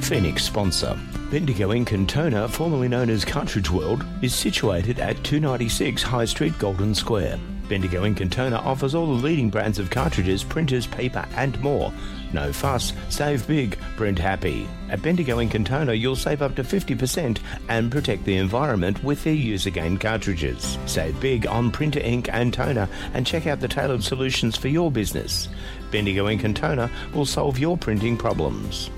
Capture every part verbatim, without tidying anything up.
Phoenix sponsor. Bendigo Ink and Toner, formerly known as Cartridge World, is situated at two ninety-six High Street, Golden Square. Bendigo Ink and Toner offers all the leading brands of cartridges, printers, paper and more. No fuss, save big, print happy. At Bendigo Ink and Toner you'll save up to fifty percent and protect the environment with their Use Again cartridges. Save big on printer ink and toner and check out the tailored solutions for your business. Bendigo Ink and Toner will solve your printing problems.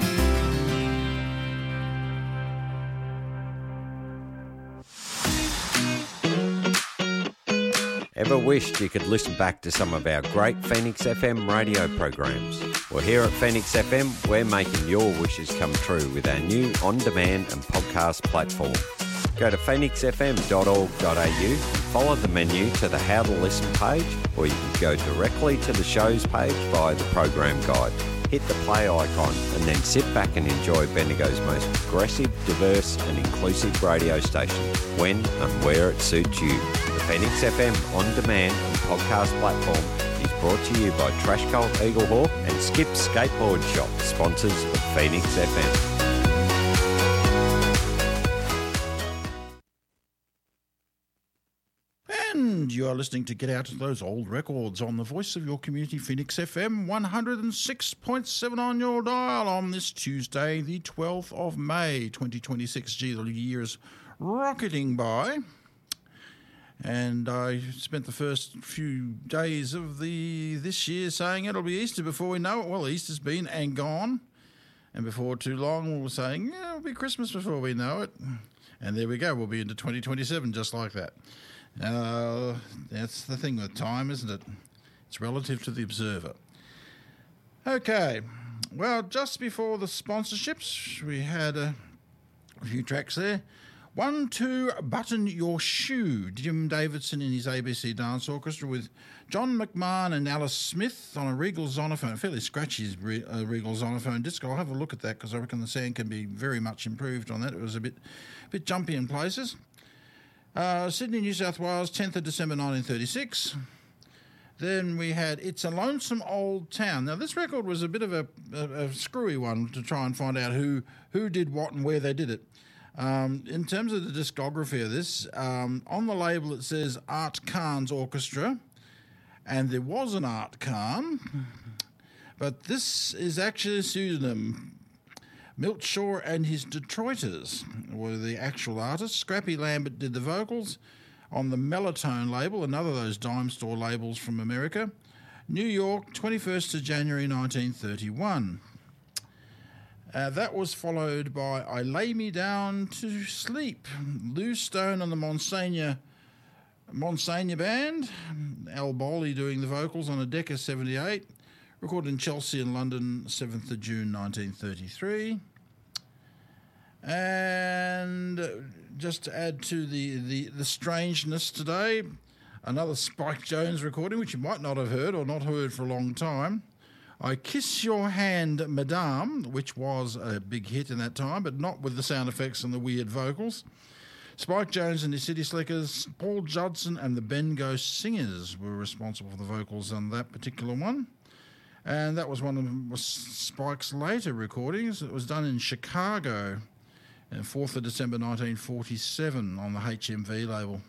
Ever wished you could listen back to some of our great Phoenix F M radio programs? Well, here at Phoenix F M, we're making your wishes come true with our new on-demand and podcast platform. Go to phoenix f m dot org dot a u and follow the menu to the How to Listen page, or you can go directly to the shows page via the program guide. Hit the play icon and then sit back and enjoy Bendigo's most progressive, diverse and inclusive radio station when and where it suits you. The Phoenix F M on-demand and podcast platform is brought to you by Trash Cult Eaglehawk and Skip's Skateboard Shop, sponsors of Phoenix F M. And you are listening to Get Out Those Old Records on the voice of your community, Phoenix F M, one oh six point seven on your dial on this Tuesday, the twelfth of May, twenty twenty-six. Gee, the year is rocketing by. And I spent the first few days of the this year saying it'll be Easter before we know it. Well, Easter's been and gone. And before too long, we were saying, yeah, it'll be Christmas before we know it. And there we go. We'll be into twenty twenty-seven just like that. Uh, that's the thing with time, isn't it? It's relative to the observer. Okay. Well, just before the sponsorships, we had a, a few tracks there. One, two, Button Your Shoe, Jim Davidson in his A B C Dance Orchestra with John McMahon and Alice Smith on a Regal Zonophone, fairly scratchy re, uh, Regal Zonophone disc. I'll have a look at that because I reckon the sound can be very much improved on that. It was a bit, bit jumpy in places. Uh, Sydney, New South Wales, tenth of December nineteen thirty-six. Then we had It's a Lonesome Old Town. Now, this record was a bit of a, a, a screwy one to try and find out who, who did what and where they did it. Um, in terms of the discography of this, um, on the label it says Art Khan's Orchestra, and there was an Art Khan, but this is actually a pseudonym. Milt Shaw and his Detroiters were the actual artists. Scrappy Lambert did the vocals on the Melotone label, another of those dime store labels from America. New York, twenty-first of January nineteen thirty-one. Uh, that was followed by I Lay Me Down to Sleep, Lou Stone and the Monsignor, Monsignor Band, Al Bowley doing the vocals on a Decca seventy-eight, recorded in Chelsea and London, seventh of June nineteen thirty-three. And just to add to the, the, the strangeness today, another Spike Jones recording, which you might not have heard or not heard for a long time. I Kiss Your Hand, Madame, which was a big hit in that time, but not with the sound effects and the weird vocals. Spike Jones and the City Slickers, Paul Judson and the Bengo Singers were responsible for the vocals on that particular one. And that was one of Spike's later recordings. It was done in Chicago on fourth of December nineteen forty-seven on the H M V label.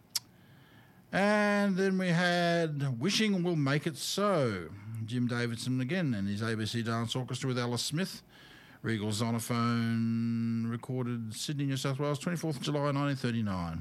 And then we had Wishing Will Make It So, Jim Davidson again and his A B C Dance Orchestra with Alice Smith. Regal Zonophone, recorded Sydney, New South Wales, twenty-fourth of July nineteen thirty-nine.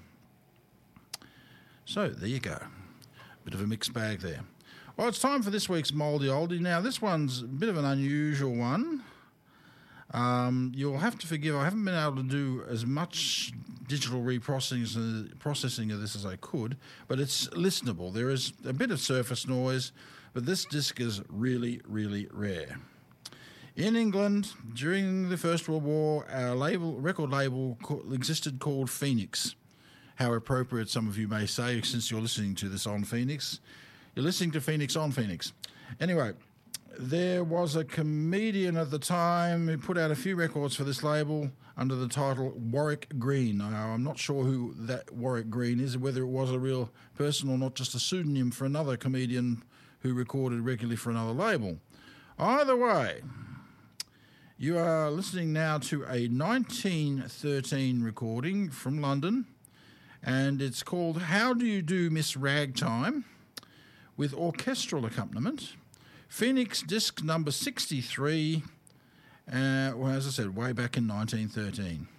So there you go. Bit of a mixed bag there. Well, it's time for this week's Mouldy Oldie. Now, this one's a bit of an unusual one. Um, you'll have to forgive, I haven't been able to do as much digital reprocessing processing of this as I could, but it's listenable. There is a bit of surface noise, but this disc is really, really rare. In England, during the First World War, our label, record label existed called Phoenix. How appropriate, some of you may say, since you're listening to this on Phoenix. You're listening to Phoenix on Phoenix. Anyway, there was a comedian at the time who put out a few records for this label under the title Warwick Green. Now, I'm not sure who that Warwick Green is, whether it was a real person or not, just a pseudonym for another comedian who recorded regularly for another label. Either way, You are listening now to a nineteen thirteen recording from London, and it's called How Do You Do, Miss Ragtime, with orchestral accompaniment. Phoenix disc number sixty-three, uh, well, as I said, way back in nineteen thirteen.